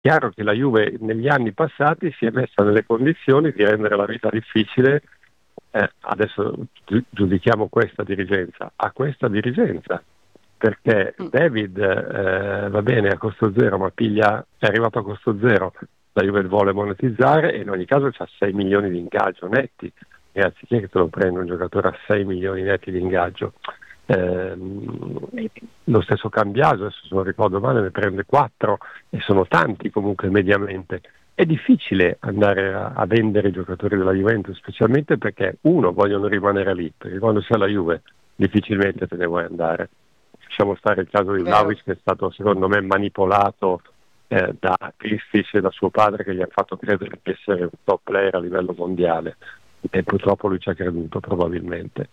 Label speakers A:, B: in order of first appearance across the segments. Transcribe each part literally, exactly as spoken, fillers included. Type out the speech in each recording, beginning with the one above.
A: chiaro che la Juve negli anni passati si è messa nelle condizioni di rendere la vita difficile, eh, adesso gi- giudichiamo questa dirigenza, a questa dirigenza, perché
B: Mm.
A: David eh, va bene a costo zero, ma piglia, è arrivato a costo zero, la Juve vuole monetizzare e in ogni caso c'ha sei milioni di ingaggio netti, e anziché che te lo prenda un giocatore a sei milioni netti di ingaggio. Ehm, lo stesso Cambiaso, adesso se non ricordo male, ne prende quattro e sono tanti comunque mediamente. È difficile andare a, a vendere i giocatori della Juventus, specialmente perché uno, vogliono rimanere lì, perché quando sei alla Juve difficilmente te ne vuoi andare. Lasciamo stare il caso di
B: Vero.
A: Vlahovic, che è stato secondo me manipolato eh, da Kristic e da suo padre, che gli ha fatto credere di essere un top player a livello mondiale, e purtroppo lui ci ha creduto probabilmente.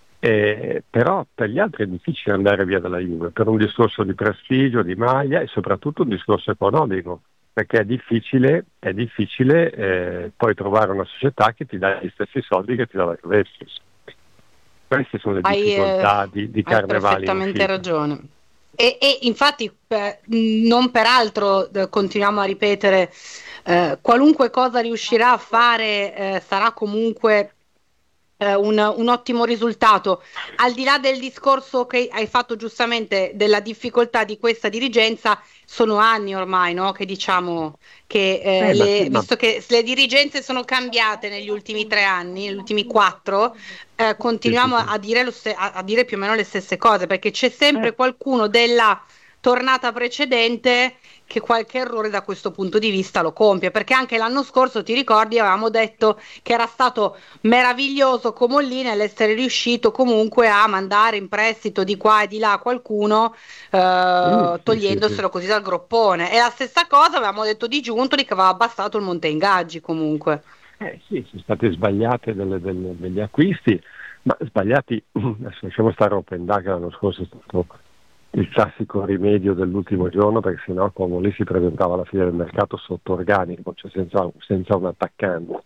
A: Eh, però per gli altri è difficile andare via dalla Juve per un discorso di prestigio, di maglia e soprattutto un discorso economico, perché è difficile, è difficile eh, poi trovare una società che ti dà gli stessi soldi che ti dà la Juventus. Queste sono le
B: Hai, eh,
A: difficoltà di, di
B: hai
A: Carnevali in
B: perfettamente
A: uscita.
B: ragione. E, e infatti, eh, non peraltro, eh, continuiamo a ripetere, eh, qualunque cosa riuscirà a fare, eh, sarà comunque eh, un, un ottimo risultato. Al di là del discorso che hai fatto giustamente della difficoltà di questa dirigenza, sono anni ormai, no? Che diciamo che eh,
A: Eh, ma sì,
B: le-
A: ma
B: visto che le dirigenze sono cambiate negli ultimi tre anni, negli ultimi quattro, eh,
A: sì, sì,
B: continuiamo
A: sì.
B: a dire, lo ste- a, a dire più o meno le stesse cose, perché c'è
A: Eh,
B: sempre qualcuno della tornata precedente che qualche errore da questo punto di vista lo compie, perché anche l'anno scorso, ti ricordi, avevamo detto che era stato meraviglioso Comolli nell'essere riuscito comunque a mandare in prestito di qua e di là qualcuno,
A: mm,
B: eh,
A: sì, sì, sì.
B: togliendoselo così dal groppone. E la stessa cosa avevamo detto di Giuntoli, che aveva abbassato il monte ingaggi comunque.
A: Eh, sì, sono state sbagliate delle- delle- degli acquisti, ma sbagliati, adesso lasciamo stare Open Data, che l'anno scorso è stato il classico rimedio dell'ultimo giorno, perché sennò come lì si presentava alla fine del mercato sotto organico, cioè senza, senza un attaccante.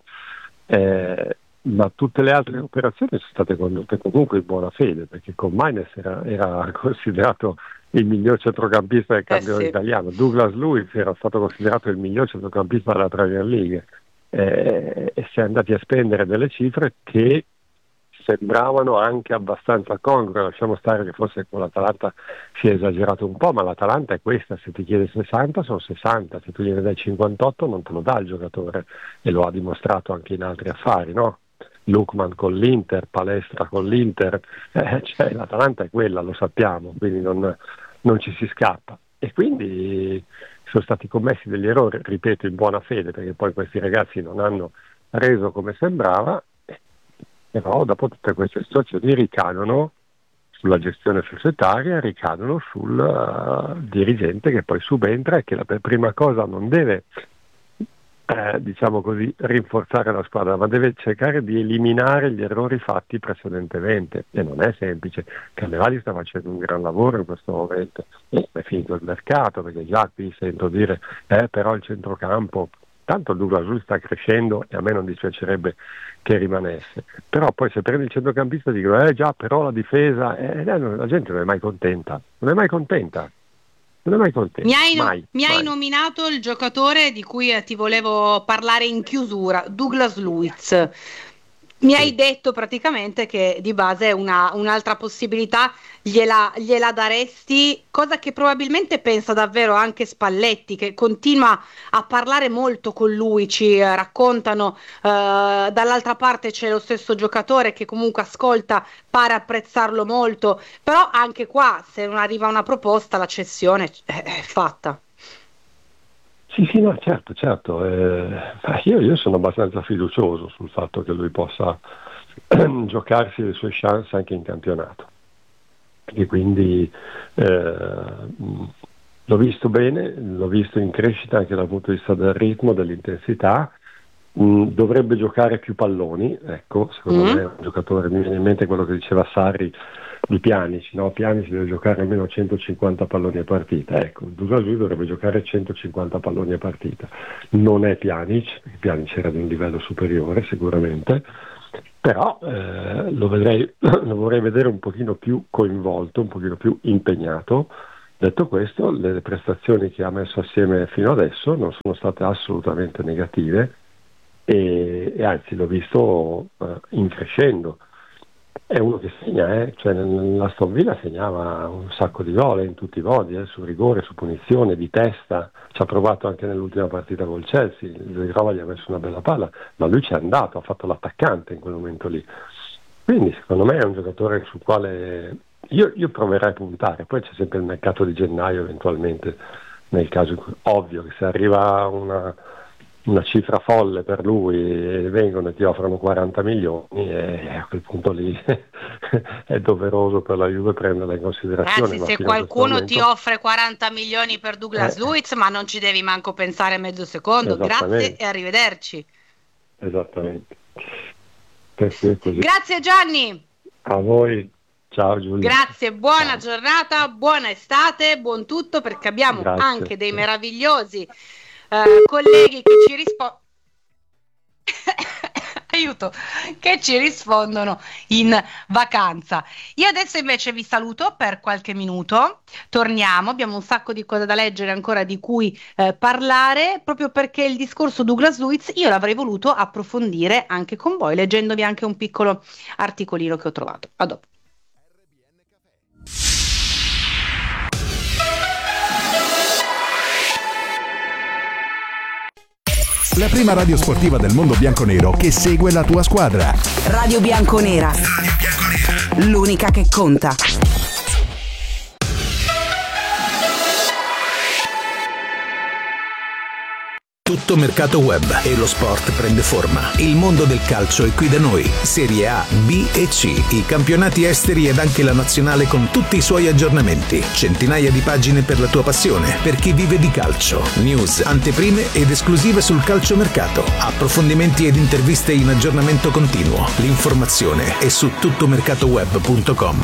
A: Eh, ma tutte le altre operazioni sono state condotte comunque in buona fede, perché con Maines era, era considerato il miglior centrocampista del
B: Eh
A: campionato
B: sì.
A: italiano, Douglas Luiz era stato considerato il miglior centrocampista della Premier League, eh, e si è andati a spendere delle cifre che sembravano anche abbastanza congrue. Lasciamo stare che forse con l'Atalanta si è esagerato un po', ma l'Atalanta è questa: se ti chiede sessanta sono sessanta, se tu gliene dai cinquantotto non te lo dà il giocatore, e lo ha dimostrato anche in altri affari, no? Lookman con l'Inter, Palestra con l'Inter, eh, cioè, l'Atalanta è quella, lo sappiamo, quindi non, non ci si scappa. E quindi sono stati commessi degli errori, ripeto, in buona fede, perché poi questi ragazzi non hanno reso come sembrava, però dopo tutte queste situazioni ricadono sulla gestione societaria, ricadono sul uh, dirigente che poi subentra e che la per prima cosa non deve, eh, diciamo così, rinforzare la squadra, ma deve cercare di eliminare gli errori fatti precedentemente, e non è semplice. Carnevali sta facendo un gran lavoro in questo momento, e è finito il mercato, perché già qui sento dire eh, però il centrocampo, tanto Douglas Luiz sta crescendo e a me non dispiacerebbe che rimanesse, però poi se prendi il centrocampista dicono eh già, però la difesa, eh, la gente non è mai contenta, non è mai contenta, non è mai
B: Mi
A: contenta,
B: hai, no-
A: mai,
B: mi hai
A: mai.
B: nominato il giocatore di cui eh, ti volevo parlare in chiusura, Douglas Luiz. Mi hai
A: Sì.
B: detto praticamente che di base una, un'altra possibilità gliela, gliela daresti, cosa che probabilmente pensa davvero anche Spalletti, che continua a parlare molto con lui, ci eh, raccontano, eh, dall'altra parte c'è lo stesso giocatore che comunque ascolta, pare apprezzarlo molto, però anche qua se non arriva una proposta la cessione è, è fatta.
A: Sì, sì, no, certo, certo. eh, ma io, io sono abbastanza fiducioso sul fatto che lui possa giocarsi le sue chance anche in campionato. E quindi eh, mh, l'ho visto bene, l'ho visto in crescita anche dal punto di vista del ritmo, dell'intensità. mh, dovrebbe giocare più palloni, ecco, secondo me
B: Mm?
A: è un giocatore, mi viene in mente quello che diceva Sarri di Pjanic, no? Pjanic deve giocare almeno centocinquanta palloni a partita, ecco, Douglas Luiz dovrebbe giocare centocinquanta palloni a partita. Non è Pjanic, perché Pjanic era di un livello superiore sicuramente, però eh, lo, vedrei, lo vorrei vedere un pochino più coinvolto, un pochino più impegnato, Detto questo, le prestazioni che ha messo assieme fino adesso non sono state assolutamente negative e, e anzi l'ho visto uh, in crescendo. È uno che segna, eh? Cioè, l'Aston Villa segnava un sacco di gol in tutti i modi, eh? Su rigore, su punizione, di testa, ci ha provato anche nell'ultima partita col Chelsea, Zerova gli ha messo una bella palla, ma lui ci è andato, ha fatto l'attaccante in quel momento lì. Quindi secondo me è un giocatore sul quale io, io proverei a puntare, poi c'è sempre il mercato di gennaio eventualmente, nel caso in cui, ovvio che se arriva una, una cifra folle per lui e vengono e ti offrono quaranta milioni e a quel punto lì è doveroso per la Juve prenderla in considerazione.
B: Ragazzi,
A: ma
B: se
A: fino a questo
B: qualcuno ti
A: momento,
B: offre quaranta milioni per Douglas
A: eh,
B: Luiz, ma non ci devi manco pensare mezzo secondo, grazie
A: esattamente,
B: e arrivederci.
A: esattamente. Per cui è così.
B: Grazie Gianni.
A: A voi, ciao Giulia.
B: Grazie, buona
A: Ciao.
B: giornata, buona estate, buon tutto, perché abbiamo
A: Grazie.
B: anche dei meravigliosi eh, colleghi che ci rispondono. Aiuto, che ci rispondono in vacanza. Io adesso invece vi saluto per qualche minuto, torniamo, abbiamo un sacco di cose da leggere ancora di cui eh, parlare, proprio perché il discorso Douglas Luiz io l'avrei voluto approfondire anche con voi, leggendovi anche un piccolo articolino che ho trovato. A dopo.
C: La prima radio sportiva del mondo bianconero che segue la tua squadra.
D: Radio Bianconera. L'unica che conta.
E: Tutto mercato web e lo sport prende forma. Il mondo del calcio è qui da noi. Serie A, B e C, i campionati esteri ed anche la nazionale con tutti i suoi aggiornamenti. Centinaia di pagine per la tua passione, per chi vive di calcio. News, anteprime ed esclusive sul calciomercato. Approfondimenti ed interviste in aggiornamento continuo. L'informazione è su tuttomercatoweb punto com.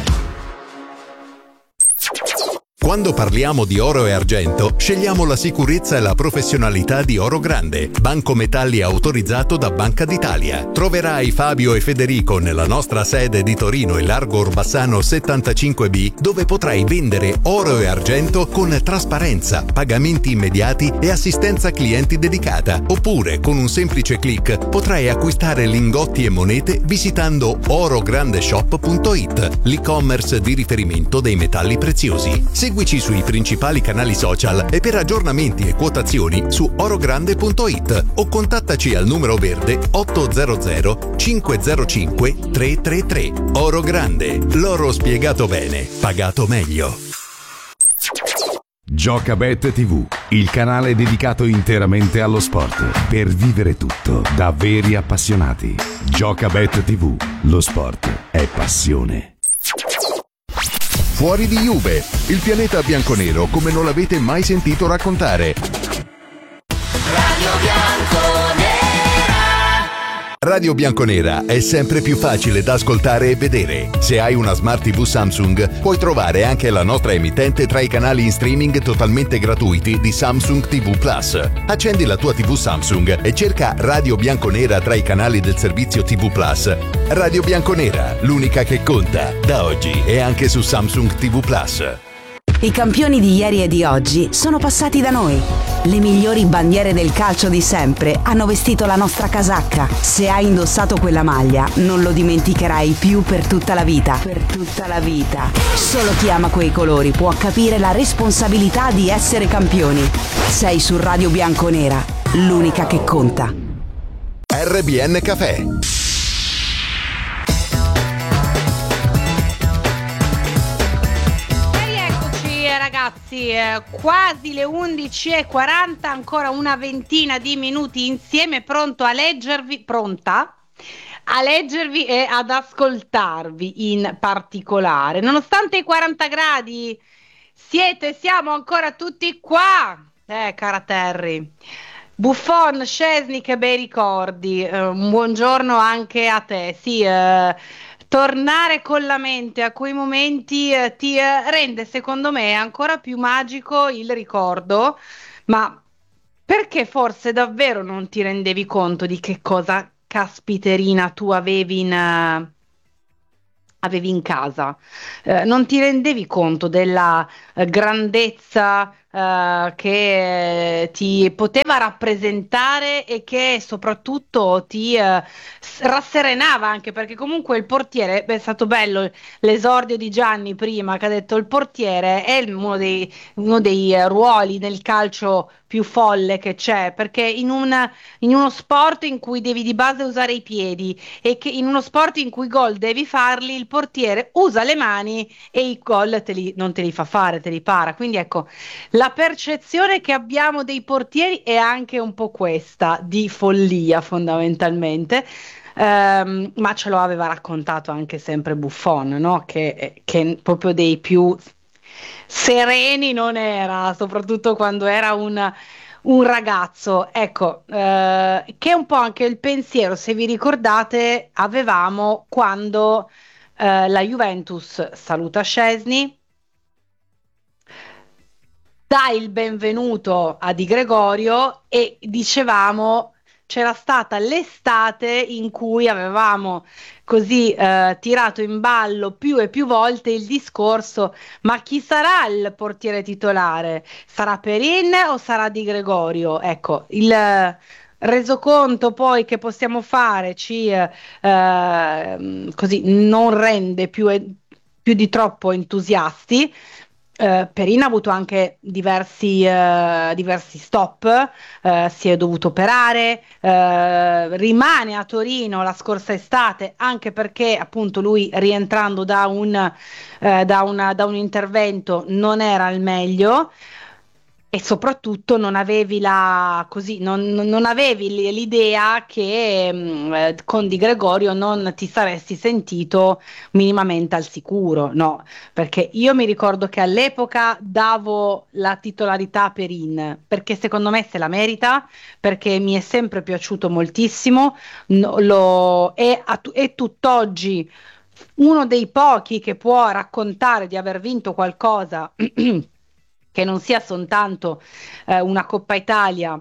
F: Quando parliamo di oro e argento, scegliamo la sicurezza e la professionalità di Oro Grande, banco metalli autorizzato da Banca d'Italia. Troverai Fabio e Federico nella nostra sede di Torino in Largo Orbassano settantacinque B, dove potrai vendere oro e argento con trasparenza, pagamenti immediati e assistenza clienti dedicata. Oppure, con un semplice click, potrai acquistare lingotti e monete visitando orograndeshop punto it, l'e-commerce di riferimento dei metalli preziosi. Seguici sui principali canali social e per aggiornamenti e quotazioni su orogrande punto it o contattaci al numero verde ottocento cinquecentocinque trecentotrentatré. Oro Grande, l'oro spiegato bene, pagato meglio.
C: Giocabet tivù, il canale dedicato interamente allo sport, per vivere tutto da veri appassionati. Giocabet tivù, lo sport è passione.
F: Fuori di Juve, il pianeta bianconero come non l'avete mai sentito raccontare. Radio Bianconera. Radio Bianconera è sempre più facile da ascoltare e vedere. Se hai una Smart tivù Samsung, puoi trovare anche la nostra emittente tra i canali in streaming totalmente gratuiti di Samsung tivù Plus. Accendi la tua tivù Samsung e cerca Radio Bianconera tra i canali del servizio tivù Plus. Radio Bianconera, l'unica che conta, da oggi e anche su Samsung tivù Plus.
D: I campioni di ieri e di oggi sono passati da noi. Le migliori bandiere del calcio di sempre hanno vestito la nostra casacca. Se hai indossato quella maglia, non lo dimenticherai più per tutta la vita. Per tutta la vita. Solo chi ama quei colori può capire la responsabilità di essere campioni. Sei su Radio Bianconera, l'unica che conta.
F: R B N Café.
B: Ragazzi, eh, quasi le undici e quaranta, ancora una ventina di minuti insieme, pronto a leggervi, pronta a leggervi e ad ascoltarvi in particolare. Nonostante i quaranta gradi, siete, siamo ancora tutti qua. Eh, cara Terry. Buffon, Szczesny, che bei ricordi. Eh, un buongiorno anche a te. Sì, eh, tornare con la mente a quei momenti eh, ti eh, rende, secondo me, ancora più magico il ricordo, ma perché forse davvero non ti rendevi conto di che cosa caspiterina tu avevi in, uh, avevi in casa, eh, non ti rendevi conto della eh, grandezza eh, che ti poteva rappresentare e che soprattutto ti eh, s- rasserenava, anche perché comunque il portiere, beh, è stato bello l'esordio di Gianni prima che ha detto il portiere è il- uno dei, uno dei eh, ruoli nel calcio più folle che c'è, perché in, un, in uno sport in cui devi di base usare i piedi e che in uno sport in cui i gol devi farli, il portiere usa le mani e i gol te li, non te li fa fare, te li para. Quindi ecco, la percezione che abbiamo dei portieri è anche un po' questa, di follia fondamentalmente. Ehm, ma ce lo aveva raccontato anche sempre Buffon, no? Che, che proprio dei più sereni non era, soprattutto quando era un un ragazzo, ecco, eh, che è un po' anche il pensiero, se vi ricordate, avevamo quando eh, la Juventus saluta Szczesny, dà il benvenuto a Di Gregorio e dicevamo c'era stata l'estate in cui avevamo così eh, tirato in ballo più e più volte il discorso, ma chi sarà il portiere titolare? Sarà Perin o sarà Di Gregorio? Ecco, il eh, resoconto poi che possiamo fare ci eh, ehm, così non rende più, più di troppo entusiasti. Eh, Perin ha avuto anche diversi, eh, diversi stop, eh, si è dovuto operare, eh, rimane a Torino la scorsa estate anche perché appunto lui rientrando da un, eh, da una- da un intervento non era al meglio. E soprattutto non avevi la, così, non, non- non avevi l- l'idea che mh, eh, con Di Gregorio non ti saresti sentito minimamente al sicuro, no? Perché io mi ricordo che all'epoca davo la titolarità a Perin, perché secondo me se la merita, perché mi è sempre piaciuto moltissimo, no- lo- è, a tu- è tutt'oggi uno dei pochi che può raccontare di aver vinto qualcosa che non sia soltanto eh, una Coppa Italia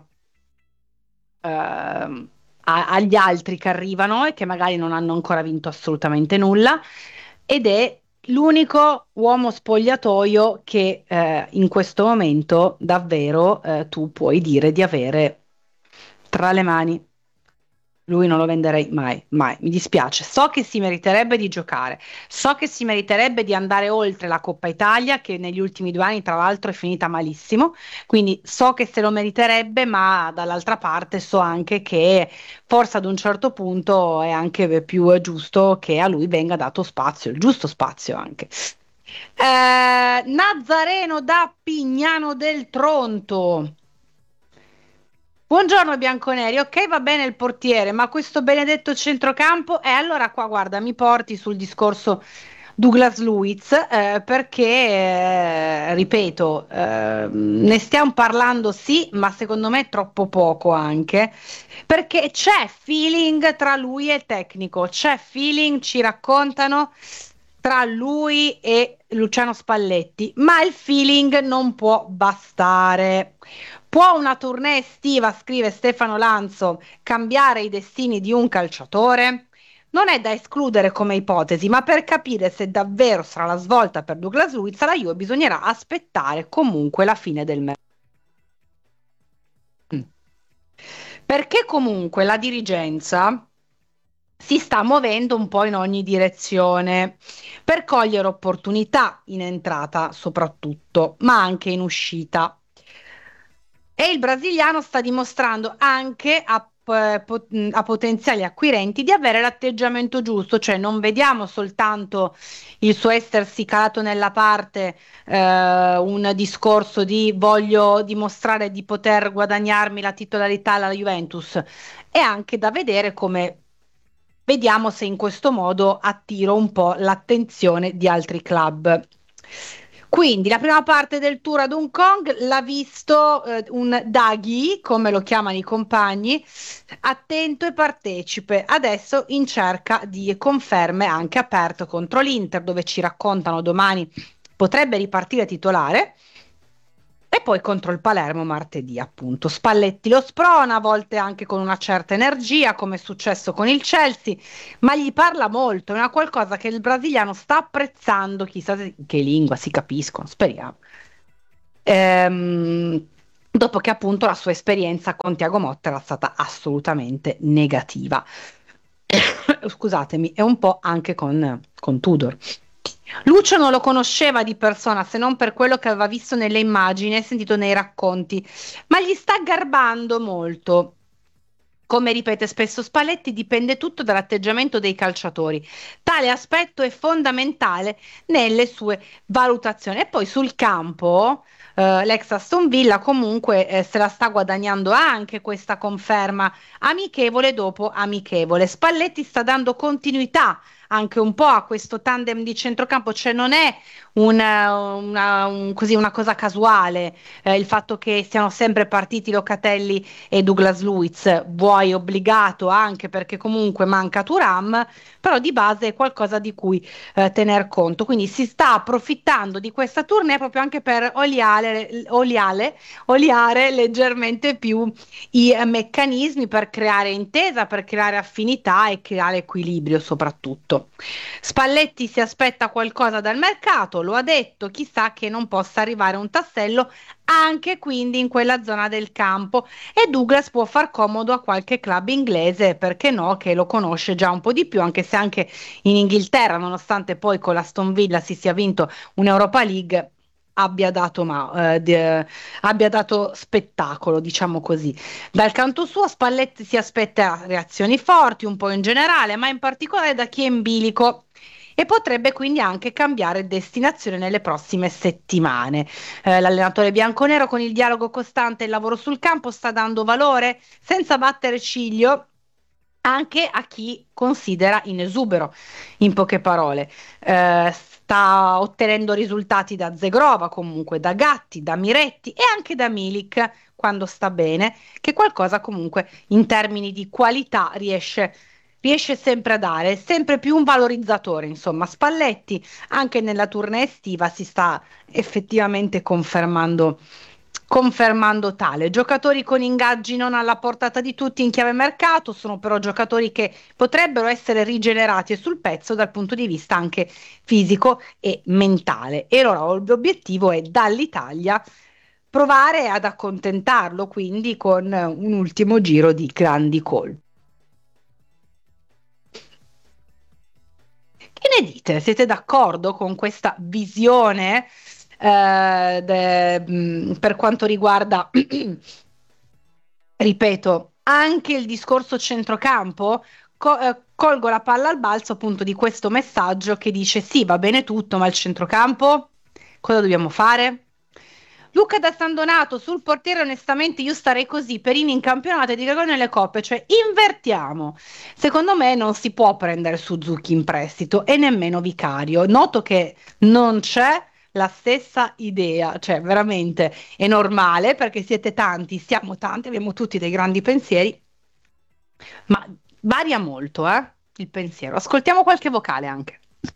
B: ehm, a- agli altri che arrivano e che magari non hanno ancora vinto assolutamente nulla, ed è l'unico uomo spogliatoio che eh, in questo momento davvero eh, tu puoi dire di avere tra le mani. Lui non lo venderei mai, mai. Mi dispiace. So che si meriterebbe di giocare, so che si meriterebbe di andare oltre la Coppa Italia, che negli ultimi due anni, tra l'altro, è finita malissimo. Quindi so che se lo meriterebbe, ma dall'altra parte so anche che forse ad un certo punto è anche più giusto che a lui venga dato spazio, il giusto spazio anche. Eh, Nazareno da Pignano del Tronto. Buongiorno bianconeri, ok va bene il portiere, ma questo benedetto centrocampo, e eh, allora qua guarda mi porti sul discorso Douglas Luiz, eh, perché eh, ripeto, eh, ne stiamo parlando sì, ma secondo me troppo poco anche, perché c'è feeling tra lui e il tecnico, c'è feeling, ci raccontano tra lui e Luciano Spalletti, ma il feeling non può bastare. Può una tournée estiva, scrive Stefano Lanzo, cambiare i destini di un calciatore? Non è da escludere come ipotesi, ma per capire se davvero sarà la svolta per Douglas Luiz, alla Juve bisognerà aspettare comunque la fine del mercato. Perché comunque la dirigenza si sta muovendo un po' in ogni direzione per cogliere opportunità in entrata soprattutto, ma anche in uscita. E il brasiliano sta dimostrando anche a, eh, po- a potenziali acquirenti di avere l'atteggiamento giusto, cioè non vediamo soltanto il suo essersi calato nella parte eh, un discorso di voglio dimostrare di poter guadagnarmi la titolarità alla Juventus, è anche da vedere come vediamo se in questo modo attiro un po' l'attenzione di altri club. Quindi la prima parte del tour ad Hong Kong l'ha visto eh, un Daghi, come lo chiamano i compagni, attento e partecipe. Adesso in cerca di conferme anche aperto contro l'Inter, dove ci raccontano domani potrebbe ripartire titolare. E poi contro il Palermo martedì, appunto. Spalletti lo sprona, a volte anche con una certa energia, come è successo con il Chelsea, ma gli parla molto, è una qualcosa che il brasiliano sta apprezzando, chissà che lingua, si capiscono, speriamo. Ehm, dopo che appunto la sua esperienza con Thiago Motta era stata assolutamente negativa. Scusatemi, e un po' anche con, con Tudor. Lucio non lo conosceva di persona, se non per quello che aveva visto nelle immagini e sentito nei racconti, ma gli sta garbando molto. Come ripete spesso Spalletti, dipende tutto dall'atteggiamento dei calciatori. Tale aspetto è fondamentale nelle sue valutazioni. E poi sul campo, eh, l'ex Aston Villa comunque eh, se la sta guadagnando anche questa conferma amichevole dopo amichevole. Spalletti sta dando continuità anche un po' a questo tandem di centrocampo, cioè non è una, una, un, così, una cosa casuale eh, il fatto che siano sempre partiti Locatelli e Douglas Luiz, vuoi obbligato anche perché comunque manca Thuram, però di base è qualcosa di cui eh, tener conto, quindi si sta approfittando di questa tournée proprio anche per oliare, oliare, oliare leggermente più i eh, meccanismi per creare intesa, per creare affinità e creare equilibrio soprattutto. Spalletti si aspetta qualcosa dal mercato, lo ha detto, chissà che non possa arrivare un tassello anche quindi in quella zona del campo, e Douglas può far comodo a qualche club inglese, perché no, che lo conosce già un po' di più, anche se anche in Inghilterra, nonostante poi con l'Aston Villa si sia vinto un'Europa League, abbia dato, ma, eh, de, abbia dato spettacolo, diciamo così. Dal canto suo Spalletti si aspetta reazioni forti un po' in generale, ma in particolare da chi è in bilico, e potrebbe quindi anche cambiare destinazione nelle prossime settimane. Eh, l'allenatore bianconero, con il dialogo costante e il lavoro sul campo, sta dando valore senza battere ciglio anche a chi considera in esubero, in poche parole. Eh, sta ottenendo risultati da Zegrova, comunque da Gatti, da Miretti e anche da Milik, quando sta bene, che qualcosa comunque in termini di qualità riesce riesce sempre a dare, sempre più un valorizzatore, insomma. Spalletti anche nella tournée estiva si sta effettivamente confermando confermando tale. Giocatori con ingaggi non alla portata di tutti in chiave mercato, sono però giocatori che potrebbero essere rigenerati e sul pezzo dal punto di vista anche fisico e mentale, e allora l'obiettivo è dall'Italia provare ad accontentarlo, quindi con un ultimo giro di grandi colpi. Che ne dite? Siete d'accordo con questa visione eh, de, mh, per quanto riguarda, ripeto, anche il discorso centrocampo? Co- eh, colgo la palla al balzo appunto di questo messaggio che dice sì, va bene tutto, ma il centrocampo cosa dobbiamo fare? Luca da San Donato, sul portiere onestamente io starei così, Perini in campionato e Di Gregorio nelle coppe, cioè invertiamo. Secondo me non si può prendere Suzuki in prestito e nemmeno Vicario. Noto che non c'è la stessa idea, cioè veramente è normale perché siete tanti, siamo tanti, abbiamo tutti dei grandi pensieri, ma varia molto eh, il pensiero. Ascoltiamo qualche vocale anche.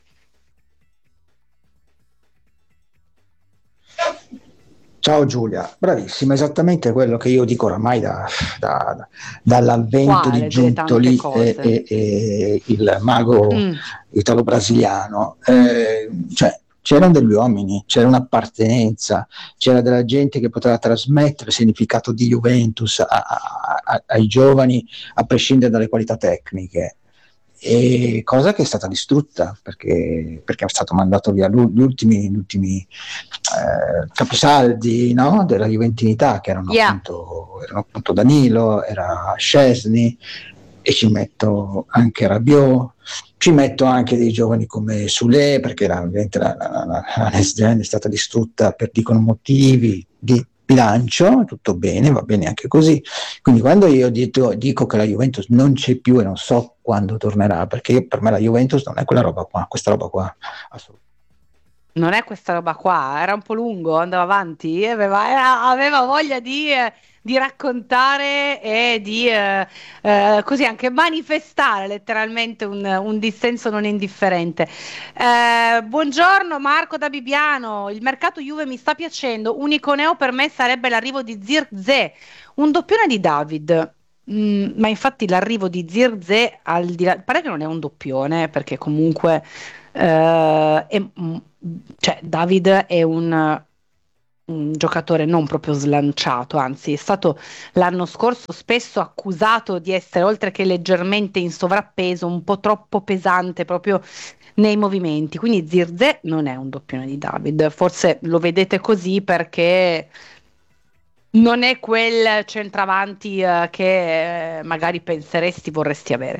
G: Ciao Giulia, bravissima, esattamente quello che io dico oramai da, da, dall'avvento
B: Quale
G: di Giuntoli e, e, e il mago mm. italo-brasiliano. Eh, cioè, c'erano degli uomini, c'era un'appartenenza, c'era della gente che poteva trasmettere il significato di Juventus a, a, a, ai giovani, a prescindere dalle qualità tecniche. E cosa che è stata distrutta perché, perché è stato mandato via gli ultimi, gli ultimi eh, capisaldi, no? Della juventinità, che erano, yeah. appunto, erano appunto Danilo, era Szczesny, e ci metto anche Rabiot, ci metto anche dei giovani come Sule, perché la, la, la, la, la Next Gen è stata distrutta per dicono motivi di bilancio, tutto bene, va bene anche così. Quindi quando io dico, dico che la Juventus non c'è più e non so quando tornerà, perché per me la Juventus non è quella roba qua, questa roba qua assolutamente.
B: Non è questa roba qua, era un po' lungo, andava avanti, aveva, era- aveva voglia di, eh, di raccontare e di eh, eh, così anche manifestare letteralmente un, un dissenso non indifferente. Eh, buongiorno Marco da Bibiano, il mercato Juve mi sta piacendo, unico neo per me sarebbe l'arrivo di Zirkzee, un doppione di David. Mm, ma infatti l'arrivo di Zirkzee al di là, pare che non è un doppione perché comunque eh, è, mm, cioè, David è un, un giocatore non proprio slanciato, anzi è stato l'anno scorso spesso accusato di essere, oltre che leggermente in sovrappeso, un po' troppo pesante proprio nei movimenti. Quindi Zirkzee non è un doppione di David, forse lo vedete così perché non è quel centravanti eh, che eh, magari penseresti vorresti avere.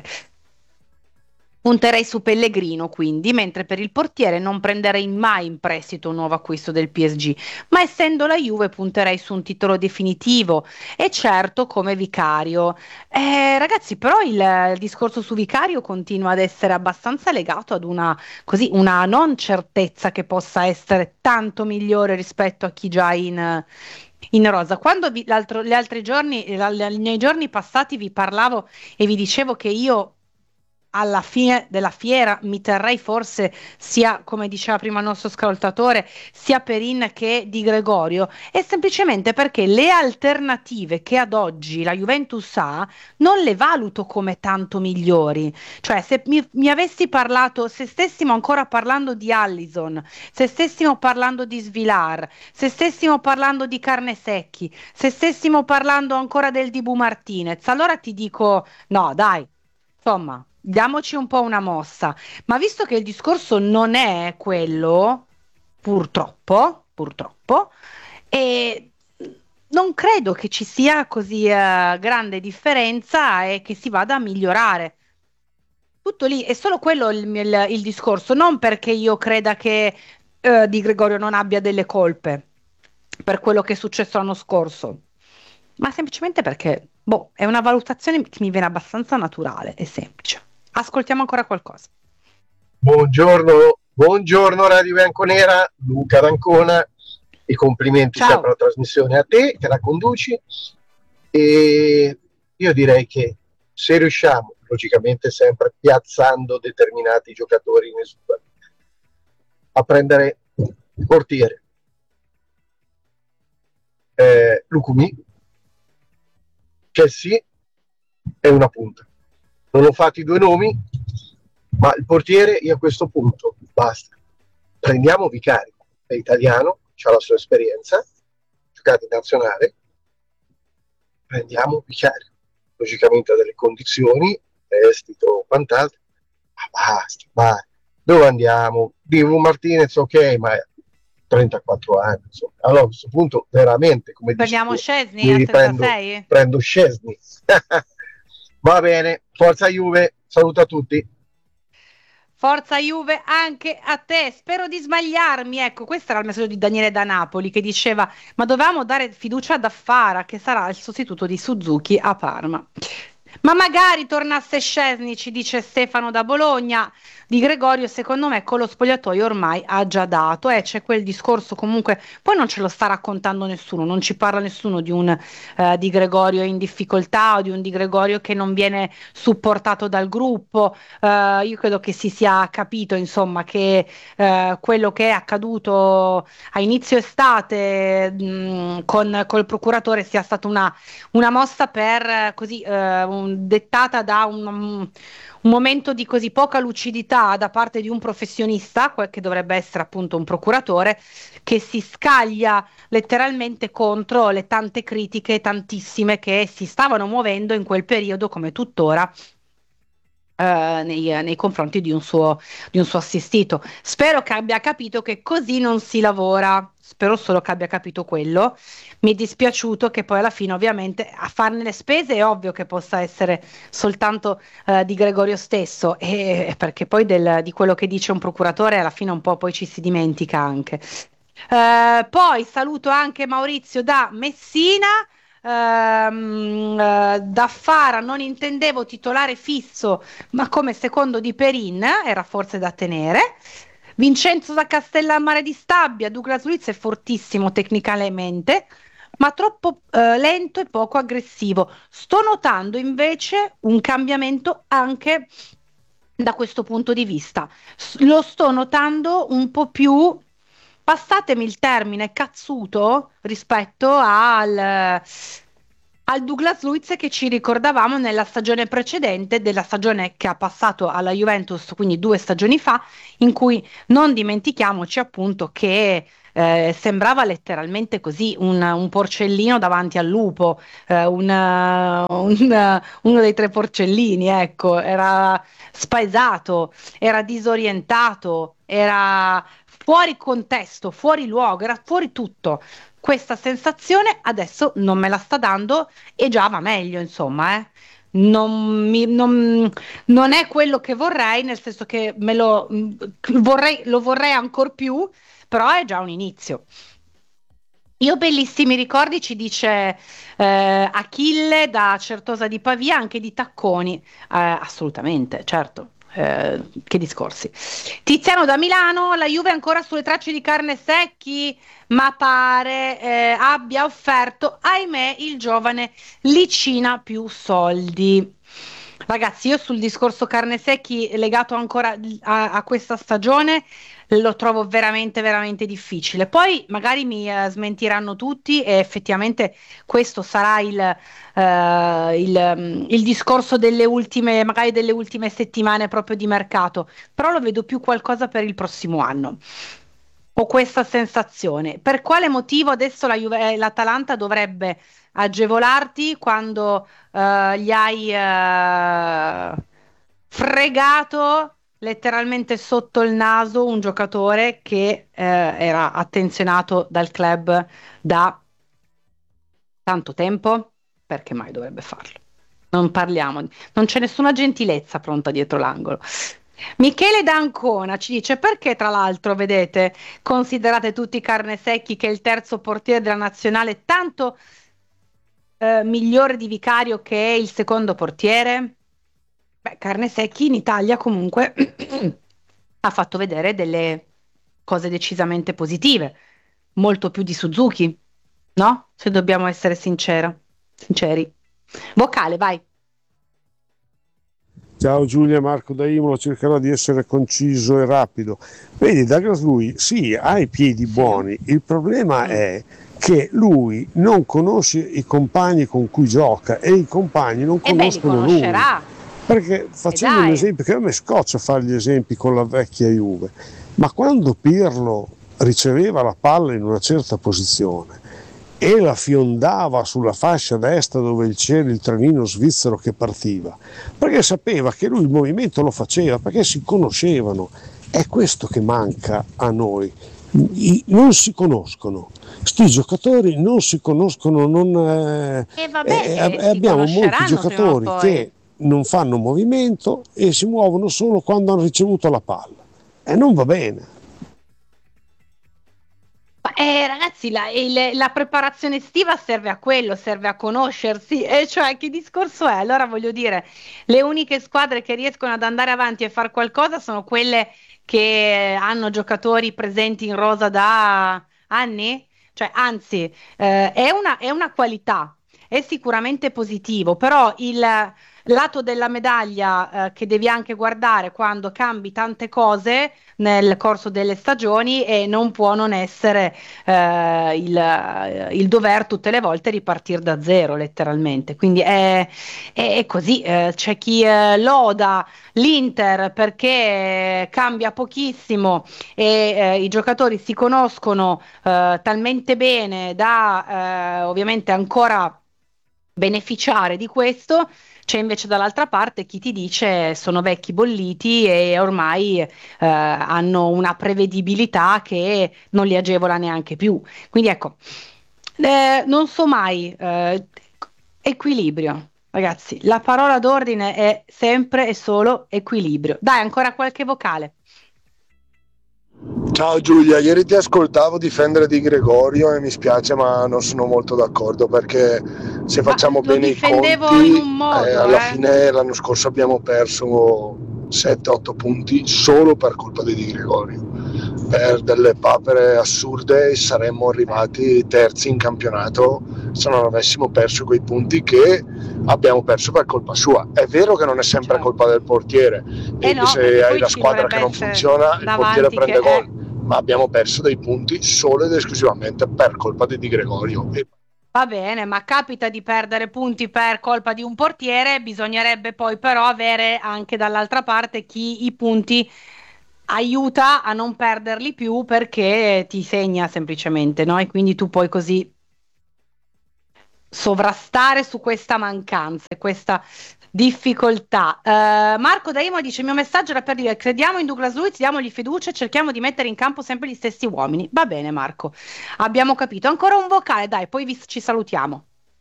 B: Punterei su Pellegrino, quindi, mentre per il portiere non prenderei mai in prestito un nuovo acquisto del P S G, ma essendo la Juve punterei su un titolo definitivo e certo come Vicario. Eh, ragazzi, però il, il discorso su Vicario continua ad essere abbastanza legato ad una, così, una non certezza che possa essere tanto migliore rispetto a chi già in, in rosa. Quando vi, l'altro, gli altri giorni, la- la- nei giorni passati vi parlavo e vi dicevo che io alla fine della fiera mi terrei forse sia, come diceva prima il nostro ascoltatore, sia Perin che Di Gregorio, è semplicemente perché le alternative che ad oggi la Juventus ha non le valuto come tanto migliori. Cioè, se mi, mi avessi parlato, se stessimo ancora parlando di Allison, se stessimo parlando di Svilar, se stessimo parlando di Carnesecchi, se stessimo parlando ancora del Dibu Martinez, allora ti dico no, dai. Insomma, diamoci un po' una mossa, ma visto che il discorso non è quello, purtroppo, purtroppo, e non credo che ci sia così eh, grande differenza e che si vada a migliorare. Tutto lì, è solo quello il, il- il discorso, non perché io creda che eh, Di Gregorio non abbia delle colpe per quello che è successo l'anno scorso, ma semplicemente perché, boh, è una valutazione che mi viene abbastanza naturale e semplice. Ascoltiamo ancora qualcosa.
H: Buongiorno, buongiorno Radio Bianconera, Luca d'Ancona e complimenti
B: Ciao.
H: sempre alla trasmissione a te che la conduci e io direi che se riusciamo, logicamente sempre piazzando determinati giocatori in esubero, a prendere il portiere eh, Lucumi, Chelsea è una punta. Non ho fatto i due nomi, ma il portiere io a questo punto basta. Prendiamo Vicario, è italiano, ha la sua esperienza, giocato in nazionale, prendiamo Vicario, logicamente ha delle condizioni, prestito, quant'altro, ma basta, basta. Dove andiamo? Divo Martinez, ok, ma trentaquattro anni, insomma. Allora a questo punto veramente, come
B: Prendiamo
H: dici tu,
B: Szczesny
H: mi
B: a
H: riprendo,
B: trentasei?
H: prendo Szczesny. Va bene, forza Juve, saluto a tutti.
B: Forza Juve anche a te, spero di sbagliarmi. Ecco, questo era il messaggio di Daniele da Napoli che diceva: ma dovevamo dare fiducia ad Affara, che sarà il sostituto di Suzuki a Parma. Ma magari tornasse Szczesny, ci dice Stefano da Bologna. Di Gregorio, secondo me, con lo spogliatoio ormai ha già dato. Eh, c'è quel discorso comunque, poi non ce lo sta raccontando nessuno, non ci parla nessuno di un eh, Di Gregorio in difficoltà o di un Di Gregorio che non viene supportato dal gruppo. Eh, io credo che si sia capito, insomma, che eh, quello che è accaduto a inizio estate mh, con col procuratore sia stata una, una mossa per eh, così eh, un- dettata da un, un momento di così poca lucidità da parte di un professionista, quel che dovrebbe essere appunto un procuratore, che si scaglia letteralmente contro le tante critiche, tantissime, che si stavano muovendo in quel periodo come tuttora eh, nei, nei confronti di un suo, di un suo assistito. Spero che abbia capito che così non si lavora. Spero solo che abbia capito quello. Mi è dispiaciuto che poi alla fine, ovviamente, a farne le spese è ovvio che possa essere soltanto eh, di Gregorio stesso, e, perché poi del- di quello che dice un procuratore alla fine un po' poi ci si dimentica anche. Eh, poi saluto anche Maurizio da Messina. Ehm, eh, da Fara non intendevo titolare fisso, ma come secondo di Perin era forse da tenere. Vincenzo da Castellammare di Stabia, Douglas Luiz è fortissimo tecnicamente, ma troppo eh, lento e poco aggressivo. Sto notando invece un cambiamento anche da questo punto di vista. S- lo sto notando un po' più, passatemi il termine, cazzuto rispetto al, al Douglas Luiz che ci ricordavamo nella stagione precedente, della stagione che ha passato alla Juventus, quindi due stagioni fa, in cui non dimentichiamoci appunto che eh, sembrava letteralmente così un, un porcellino davanti al lupo, eh, un, un, uno dei tre porcellini, ecco, era spaesato, era disorientato, era fuori contesto, fuori luogo, era fuori tutto. Questa sensazione adesso non me la sta dando e già va meglio, insomma, eh. Non, mi, non, non è quello che vorrei, nel senso che me lo vorrei, lo vorrei ancora più, però è già un inizio. Io bellissimi ricordi, ci dice eh, Achille da Certosa di Pavia, anche di tacconi, eh, assolutamente, certo. Eh, che discorsi. Tiziano da Milano, la Juve è ancora sulle tracce di Carnesecchi, ma pare eh, abbia offerto, ahimè, il giovane Licina più soldi. Ragazzi, io sul discorso Carnesecchi legato ancora a, a questa stagione lo trovo veramente veramente difficile. Poi magari mi eh, smentiranno tutti e effettivamente questo sarà il, eh, il, mm, il discorso delle ultime, magari delle ultime settimane proprio di mercato, però lo vedo più qualcosa per il prossimo anno. Ho questa sensazione. Per quale motivo adesso la Juve, l'Atalanta dovrebbe agevolarti quando eh, gli hai eh, fregato letteralmente sotto il naso un giocatore che eh, era attenzionato dal club da tanto tempo? Perché mai dovrebbe farlo? Non parliamo, non c'è nessuna gentilezza pronta dietro l'angolo. Michele D'Ancona ci dice: perché tra l'altro, vedete, considerate tutti Carnesecchi, che è il terzo portiere della nazionale, tanto eh, migliore di Vicario, che è il secondo portiere? Beh, Carnesecchi in Italia comunque ha fatto vedere delle cose decisamente positive, molto più di Suzuki, no? Se dobbiamo essere sincera, sinceri. Vocale, vai.
I: Ciao Giulia, Marco da Imola, cercherò di essere conciso e rapido. Vedi, Douglas Luiz, sì, ha i piedi buoni, il problema è che lui non conosce i compagni con cui gioca e i compagni non conoscono lui. Perché facendo un esempio, che a me scoccia fare gli esempi con la vecchia Juve, ma quando Pirlo riceveva la palla in una certa posizione e la fiondava sulla fascia destra dove c'era il trenino svizzero che partiva, perché sapeva che lui il movimento lo faceva, perché si conoscevano. È questo che manca a noi. I, non si conoscono, sti giocatori non si conoscono, non, eh,
B: e vabbè,
I: eh, abbiamo molti giocatori che non fanno movimento e si muovono solo quando hanno ricevuto la palla e non va bene.
B: Eh, ragazzi, la, il, la preparazione estiva serve a quello, serve a conoscersi, e cioè che discorso è? Allora voglio dire, le uniche squadre che riescono ad andare avanti e fare qualcosa sono quelle che hanno giocatori presenti in rosa da anni? Cioè, anzi, eh, è una, è una qualità, è sicuramente positivo, però il lato della medaglia eh, che devi anche guardare quando cambi tante cose nel corso delle stagioni, e non può non essere eh, il, il dover tutte le volte ripartire da zero letteralmente, quindi è, è, è così. Eh, c'è chi eh, loda l'Inter perché cambia pochissimo e eh, i giocatori si conoscono eh, talmente bene da eh, ovviamente ancora beneficiare di questo. C'è invece dall'altra parte chi ti dice sono vecchi bolliti e ormai eh, hanno una prevedibilità che non li agevola neanche più. Quindi ecco, eh, non so mai, eh, equilibrio. Ragazzi, la parola d'ordine è sempre e solo equilibrio. Dai, ancora qualche vocale.
J: Ciao Giulia, ieri ti ascoltavo difendere Di Gregorio e mi spiace ma non sono molto d'accordo, perché se facciamo
B: ma
J: bene i conti
B: in un modo,
J: eh, alla
B: eh.
J: fine l'anno scorso abbiamo perso sette otto punti solo per colpa di Di Gregorio. per delle papere assurde saremmo arrivati terzi in campionato se non avessimo perso quei punti che abbiamo perso per colpa sua. È vero che non è sempre certo. colpa del portiere, eh e no, se hai la squadra che non funziona il portiere prende gol, è... ma abbiamo perso dei punti solo ed esclusivamente per colpa di Di Gregorio. E...
B: Va bene, ma capita di perdere punti per colpa di un portiere, bisognerebbe poi però avere anche dall'altra parte chi i punti aiuta a non perderli più, perché ti segna semplicemente, no? E quindi tu puoi così sovrastare su questa mancanza, questa difficoltà. Uh, Marco da Imo dice: il mio messaggio era per dire: crediamo in Douglas Luiz, diamogli fiducia e cerchiamo di mettere in campo sempre gli stessi uomini. Va bene Marco, abbiamo capito. Ancora un vocale, dai, poi vi, ci salutiamo.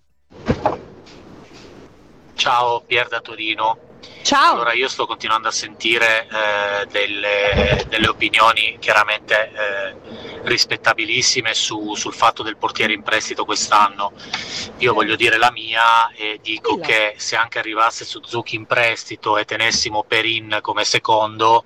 K: Ciao, Pier da Torino.
B: Ciao.
K: Allora, io sto continuando a sentire eh, delle, delle opinioni chiaramente eh, rispettabilissime su, sul fatto del portiere in prestito quest'anno. Io voglio dire la mia e dico Dilla. che se anche arrivasse Suzuki in prestito e tenessimo Perin come secondo,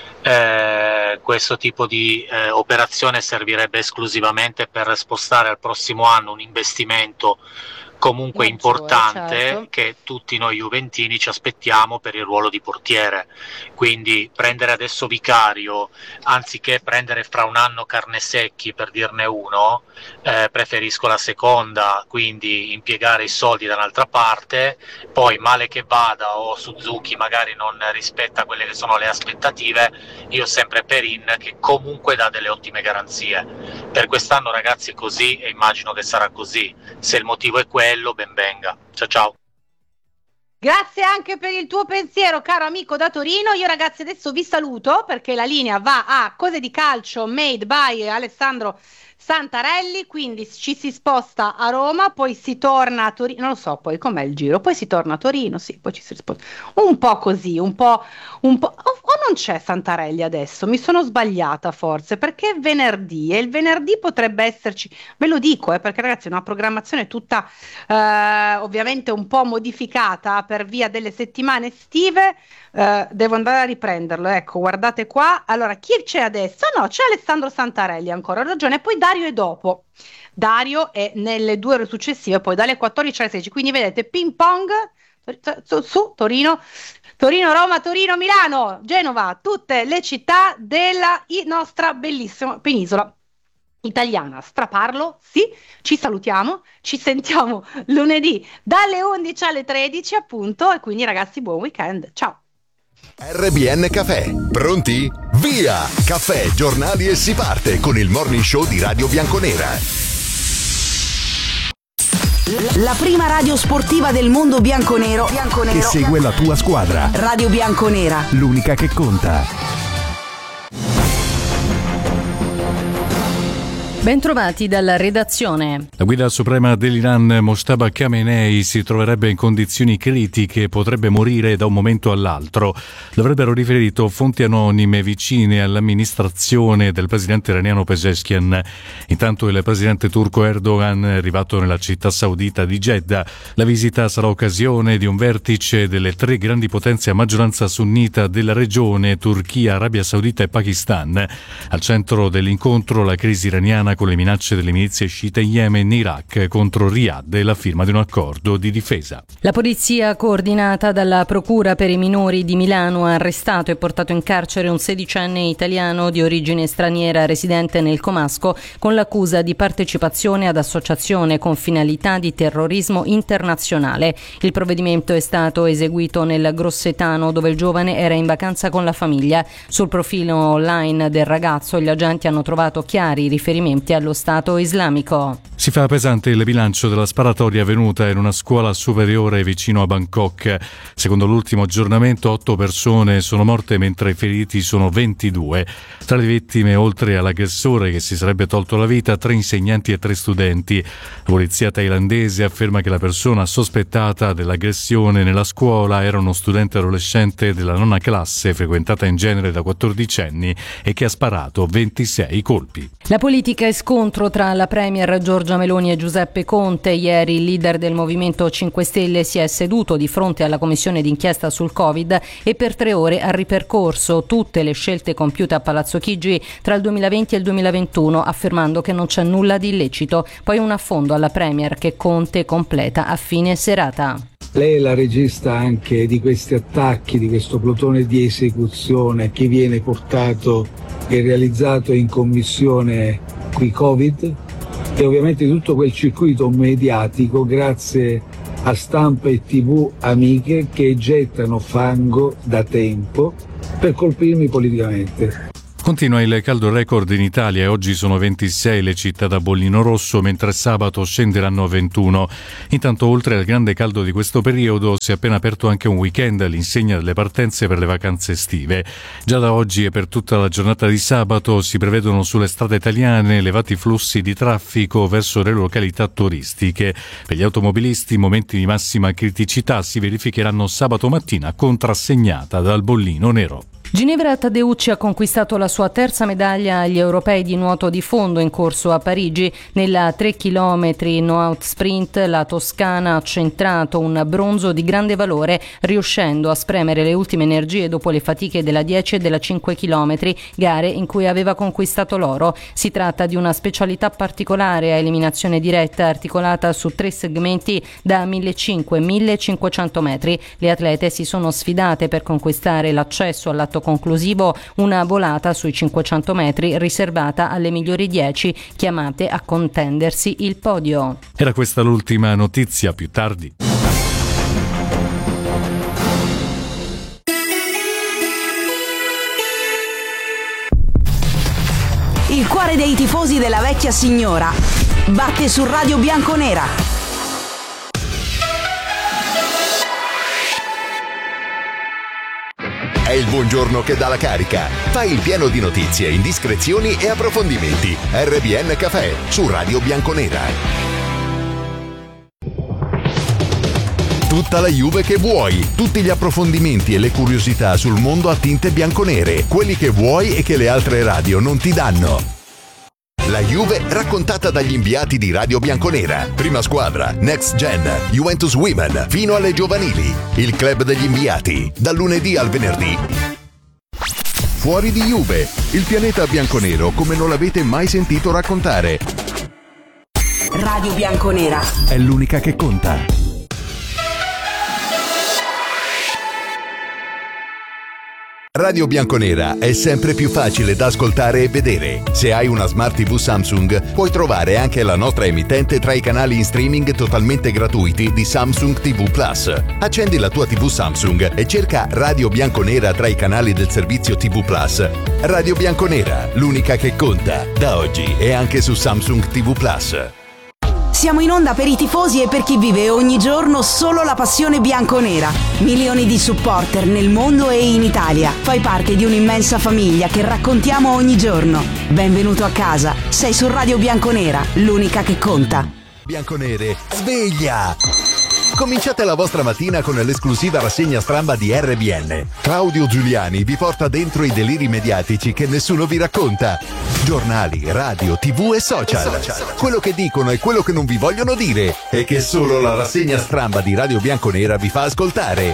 K: eh, questo tipo di eh, operazione servirebbe esclusivamente per spostare al prossimo anno un investimento comunque Maggiore, importante, certo. che tutti noi juventini ci aspettiamo per il ruolo di portiere. Quindi prendere adesso Vicario anziché prendere fra un anno Carnesecchi, per dirne uno, eh, preferisco la seconda, quindi impiegare i soldi da un'altra parte. Poi male che vada o Suzuki magari non rispetta quelle che sono le aspettative, io sempre Perin che comunque dà delle ottime garanzie. Per quest'anno ragazzi è così e immagino che sarà così. Se il motivo è quello, ben venga. Ciao ciao.
B: Grazie anche per il tuo pensiero, caro amico da Torino. Io ragazzi adesso vi saluto perché la linea va a Cose di Calcio made by Alessandro Santarelli, quindi ci si sposta a Roma, poi si torna a Torino, non lo so poi com'è il giro, poi si torna a Torino, sì, poi ci si sposta, un po' così, un po', un po', o, o non c'è Santarelli adesso, mi sono sbagliata forse, perché è venerdì e il venerdì potrebbe esserci, ve lo dico, eh, perché ragazzi è una programmazione tutta eh, ovviamente un po' modificata per via delle settimane estive. Uh, devo andare a riprenderlo, ecco, guardate qua. Allora, chi c'è adesso? No, c'è Alessandro Santarelli, ancora, ho ragione, poi Dario è dopo. Dario è nelle due ore successive, poi dalle quattordici alle sedici, quindi vedete ping pong su, su Torino, Torino, Roma, Torino, Milano, Genova, tutte le città della nostra bellissima penisola italiana. Straparlo, sì, ci salutiamo, ci sentiamo lunedì dalle undici alle tredici appunto, e quindi ragazzi buon weekend, ciao.
F: R B N Caffè, pronti? Via! Caffè, giornali e si parte con il morning show di Radio Bianconera.
D: La prima radio sportiva del mondo bianconero, bianconero
C: che segue la tua squadra.
D: Radio Bianconera,
C: l'unica che conta.
L: Bentrovati dalla redazione.
M: La guida suprema dell'Iran, Mojtaba Khamenei, si troverebbe in condizioni critiche e potrebbe morire da un momento all'altro. Lo avrebbero riferito fonti anonime vicine all'amministrazione del presidente iraniano Pezeshkian. Intanto il presidente turco Erdogan è arrivato nella città saudita di Jeddah. La visita sarà occasione di un vertice delle tre grandi potenze a maggioranza sunnita della regione, Turchia, Arabia Saudita e Pakistan. Al centro dell'incontro la crisi iraniana con le minacce delle milizie sciite in Yemen e Iraq contro Riyadh e la firma di un accordo di difesa.
L: La polizia coordinata dalla Procura per i minori di Milano ha arrestato e portato in carcere un sedicenne italiano di origine straniera residente nel Comasco con l'accusa di partecipazione ad associazione con finalità di terrorismo internazionale. Il provvedimento è stato eseguito nel Grossetano, dove il giovane era in vacanza con la famiglia. Sul profilo online del ragazzo gli agenti hanno trovato chiari riferimenti allo Stato islamico.
M: Si fa pesante il bilancio della sparatoria avvenuta in una scuola superiore vicino a Bangkok. Secondo l'ultimo aggiornamento, otto persone sono morte mentre i feriti sono ventidue. Tra le vittime, oltre all'aggressore che si sarebbe tolto la vita, tre insegnanti e tre studenti. La polizia thailandese afferma che la persona sospettata dell'aggressione nella scuola era uno studente adolescente della nona classe, frequentata in genere da quattordicenni, e che ha sparato ventisei colpi.
L: La politica scontro tra la premier Giorgia Meloni e Giuseppe Conte. Ieri il leader del Movimento cinque Stelle si è seduto di fronte alla commissione d'inchiesta sul Covid e per tre ore ha ripercorso tutte le scelte compiute a Palazzo Chigi tra il duemilaventi e il duemilaventuno, affermando che non c'è nulla di illecito. Poi un affondo alla premier che Conte completa a fine serata.
N: Lei è la regista anche di questi attacchi, di questo plotone di esecuzione che viene portato e realizzato in commissione qui Covid, e ovviamente tutto quel circuito mediatico grazie a stampa e tv amiche che gettano fango da tempo per colpirmi politicamente.
M: Continua il caldo record in Italia e oggi sono ventisei le città da bollino rosso, mentre sabato scenderanno a ventuno. Intanto, oltre al grande caldo di questo periodo, si è appena aperto anche un weekend all'insegna delle partenze per le vacanze estive. Già da oggi e per tutta la giornata di sabato si prevedono sulle strade italiane elevati flussi di traffico verso le località turistiche. Per gli automobilisti, momenti di massima criticità si verificheranno sabato mattina, contrassegnata dal bollino nero.
L: Ginevra Taddeucci ha conquistato la sua terza medaglia agli europei di nuoto di fondo in corso a Parigi. Nella tre chilometri no-out sprint la toscana ha centrato un bronzo di grande valore, riuscendo a spremere le ultime energie dopo le fatiche della dieci e della cinque chilometri, gare in cui aveva conquistato l'oro. Si tratta di una specialità particolare a eliminazione diretta articolata su tre segmenti da millecinquecento e millecinquecento metri. Le atlete si sono sfidate per conquistare l'accesso all'atto conclusivo, una volata sui cinquecento metri riservata alle migliori dieci chiamate a contendersi il podio.
M: Era questa l'ultima notizia, più tardi.
D: Il cuore dei tifosi della vecchia signora batte su Radio Bianconera.
O: È il buongiorno che dà la carica. Fai il pieno di notizie, indiscrezioni e approfondimenti. R B N Café su Radio Bianconera. Tutta la Juve che vuoi, tutti gli approfondimenti e le curiosità sul mondo a tinte bianconere, quelli che vuoi e che le altre radio non ti danno. La Juve raccontata dagli inviati di Radio Bianconera. Prima squadra, Next Gen, Juventus Women, fino alle giovanili. Il club degli inviati, dal lunedì al venerdì. Fuori di Juve, il pianeta bianconero come non l'avete mai sentito raccontare.
D: Radio Bianconera
C: è l'unica che conta.
O: Radio Bianconera è sempre più facile da ascoltare e vedere. Se hai una Smart tivù Samsung, puoi trovare anche la nostra emittente tra i canali in streaming totalmente gratuiti di Samsung tivù Plus. Accendi la tua tivù Samsung e cerca Radio Bianconera tra i canali del servizio tivù Plus. Radio Bianconera, l'unica che conta, da oggi e anche su Samsung tivù Plus.
D: Siamo in onda per i tifosi e per chi vive ogni giorno solo la passione bianconera. Milioni di supporter nel mondo e in Italia. Fai parte di un'immensa famiglia che raccontiamo ogni giorno. Benvenuto a casa. Sei su Radio Bianconera, l'unica che conta.
O: Bianconere, sveglia! Cominciate la vostra mattina con l'esclusiva rassegna stramba di R B N. Claudio Giuliani vi porta dentro i deliri mediatici che nessuno vi racconta. Giornali, radio, tivù e social. Quello che dicono e quello che non vi vogliono dire e che solo la rassegna stramba di Radio Bianconera vi fa ascoltare.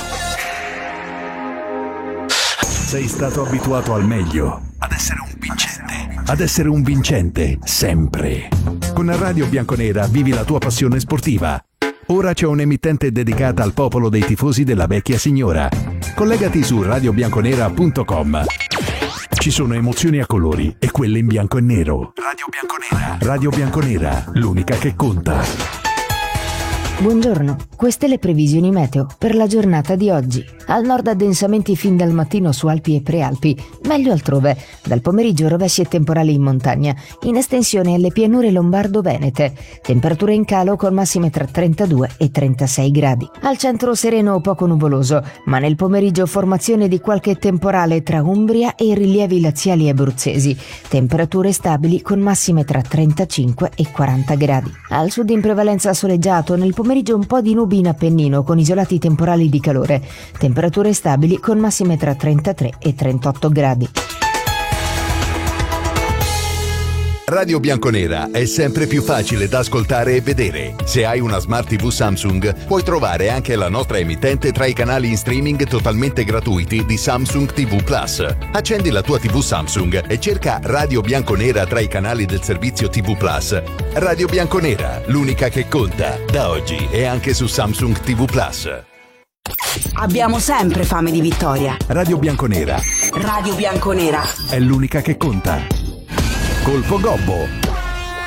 C: Sei stato abituato al meglio, ad essere un vincente, ad essere un vincente sempre. Con Radio Bianconera vivi la tua passione sportiva. Ora c'è un'emittente dedicata al popolo dei tifosi della vecchia signora. Collegati su radio bianconera punto com. Ci sono emozioni a colori e quelle in bianco e nero. Radio Bianconera. Radio Bianconera, l'unica che conta.
P: Buongiorno, queste le previsioni meteo per la giornata di oggi. Al nord addensamenti fin dal mattino su Alpi e Prealpi, meglio altrove. Dal pomeriggio rovesci e temporali in montagna, in estensione alle pianure lombardo-venete. Temperature in calo con massime tra trentadue e trentasei gradi. Al centro sereno poco nuvoloso, ma nel pomeriggio formazione di qualche temporale tra Umbria e i rilievi laziali abruzzesi. Temperature stabili con massime tra trentacinque e quaranta gradi. Al sud in prevalenza soleggiato, nel pomeriggio un po' di nubi in Appennino con isolati temporali di calore. Temperature stabili con massime tra trentatré e trentotto gradi.
F: Radio Bianconera è sempre più facile da ascoltare e vedere. Se hai una Smart tivù Samsung, puoi trovare anche la nostra emittente tra i canali in streaming totalmente gratuiti di Samsung tivù Plus. Accendi la tua tivù Samsung e cerca Radio Bianconera tra i canali del servizio tivù Plus. Radio Bianconera, l'unica che conta, da oggi e anche su Samsung tivù Plus.
D: Abbiamo sempre fame di vittoria.
C: Radio Bianconera
D: Radio Bianconera
C: è l'unica che conta. Colpo Gobbo.